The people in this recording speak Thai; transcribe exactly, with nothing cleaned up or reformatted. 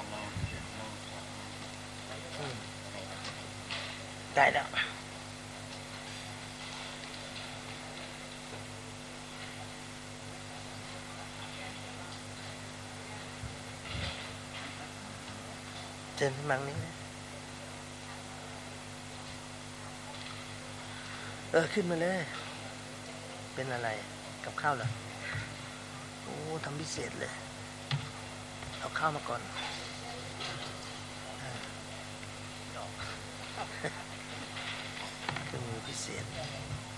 อืมได้แล้วเชิญพี่มังนี่นะเออขึ้นมาเลยเป็นอะไรกับข้าวเหรอโอ้ทำพิเศษเลยเอาข้าวมาก่อนเป็นมือพิเศษ